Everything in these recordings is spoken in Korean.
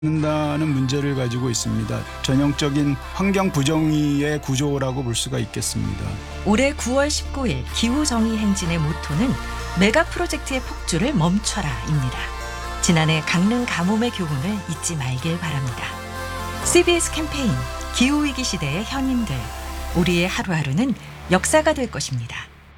는다는 문제를 가지고 있습니다. 전형적인 환경 부정의의 구조라고 볼 수가 있겠습니다. 올해 9월 19일 기후정의 행진의 모토는 메가 프로젝트의 폭주를 멈춰라입니다. 지난해 강릉 가뭄의 교훈을 잊지 말길 바랍니다. CBS 캠페인 기후위기 시대의 현인들, 우리의 하루하루는 역사가 될 것입니다.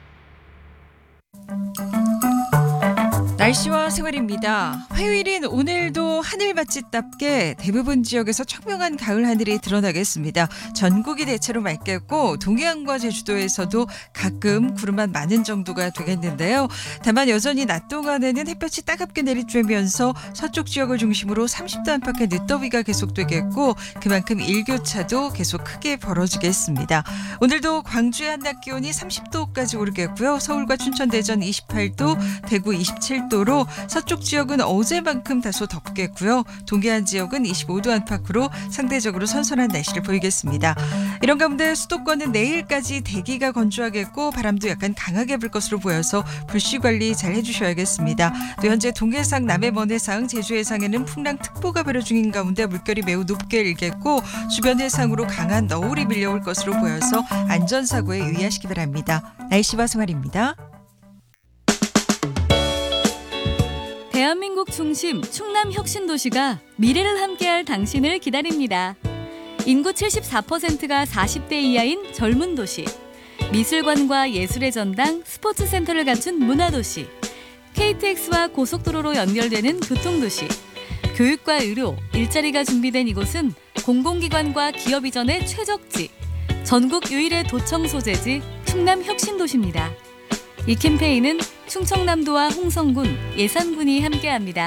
날씨와 생활입니다. 화요일인 오늘도 하늘밭짓답게 대부분 지역에서 청명한 가을 하늘이 드러나겠습니다. 전국이 대체로 맑겠고 동해안과 제주도에서도 가끔 구름만 많은 정도가 되겠는데요. 다만 여전히 낮 동안에는 햇볕이 따갑게 내리쬐면서 서쪽 지역을 중심으로 30도 안팎의 늦더위가 계속되겠고 그만큼 일교차도 계속 크게 벌어지겠습니다. 오늘도 광주의 한낮 기온이 30도까지 오르겠고요. 서울과 춘천, 대전 28도, 대구 27도 로 서쪽 지역은 어제만큼 다소 덥겠고요. 동해안 지역은 25도 안팎으로 상대적으로 선선한 날씨를 보이겠습니다. 이런 가운데 수도권은 내일까지 대기가 건조하겠고 바람도 약간 강하게 불 것으로 보여서 불씨 관리 잘 해주셔야겠습니다. 또 현재 동해상, 남해 먼해상, 제주 해상에는 풍랑특보가 발효 중인 가운데 물결이 매우 높게 일겠고 주변 해상으로 강한 너울이 밀려올 것으로 보여서 안전사고에 유의하시기 바랍니다. 날씨와 생활입니다. 대한민국 중심 충남 혁신도시가 미래를 함께할 당신을 기다립니다. 인구 74%가 40대 이하인 젊은 도시, 미술관과 예술의 전당, 스포츠센터를 갖춘 문화도시, KTX와 고속도로로 연결되는 교통도시, 교육과 의료, 일자리가 준비된 이곳은 공공기관과 기업 이전의 최적지, 전국 유일의 도청 소재지 충남 혁신도시입니다. 이 캠페인은 충청남도와 홍성군, 예산군이 함께합니다.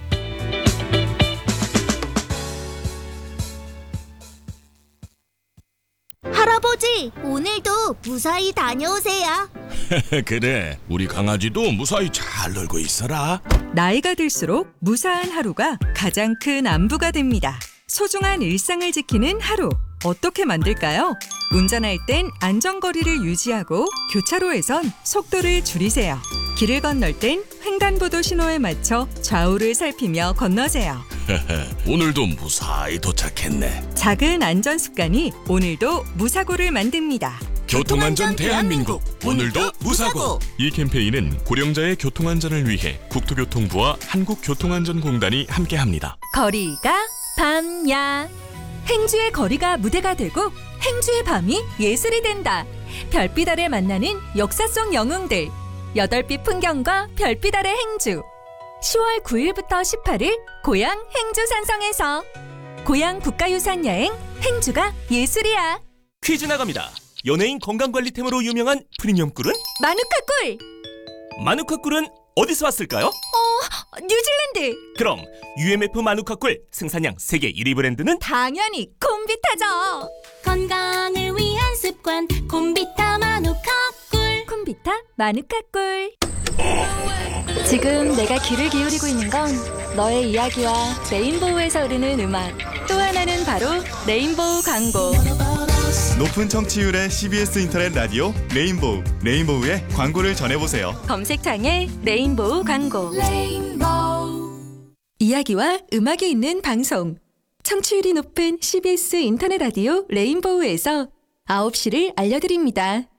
할아버지, 오늘도 무사히 다녀오세요. 그래, 우리 강아지도 무사히 잘 놀고 있어라. 나이가 들수록 무사한 하루가 가장 큰 안부가 됩니다. 소중한 일상을 지키는 하루, 어떻게 만들까요? 운전할 땐 안전거리를 유지하고 교차로에선 속도를 줄이세요. 길을 건널 땐 횡단보도 신호에 맞춰 좌우를 살피며 건너세요. 오늘도 무사히 도착했네. 작은 안전 습관이 오늘도 무사고를 만듭니다. 교통안전 대한민국, 오늘도 무사고. 이 캠페인은 고령자의 교통안전을 위해 국토교통부와 한국교통안전공단이 함께합니다. 거리가 밤야. 행주의 거리가 무대가 되고 행주의 밤이 예술이 된다. 별빛 아래 만나는 역사 속 영웅들. 8빛 풍경과 별빛 아래 행주. 10월 9일부터 18일 고향 행주 산성에서 고향 국가유산 여행 행주가 예술이야. 퀴즈 나갑니다. 연예인 건강관리템으로 유명한 프리미엄 꿀은? 마누카 꿀. 마누카 꿀은 어디서 왔을까요? 뉴질랜드. 그럼 UMF 마누카 꿀 생산량 세계 1위 브랜드는? 당연히 콤비타죠. 건강을 위한 습관, 콤비타 마누카 꿀. 콤비타 마누카 꿀. 지금 내가 귀를 기울이고 있는 건 너의 이야기와 레인보우에서 흐르는 음악. 또 하나는 바로 레인보우 광고. 높은 청취율의 CBS 인터넷 라디오 레인보우. 레인보우의 광고를 전해보세요. 검색창에 레인보우 광고. 이야기와 음악이 있는 방송. 청취율이 높은 CBS 인터넷 라디오 레인보우에서 9시를 알려드립니다.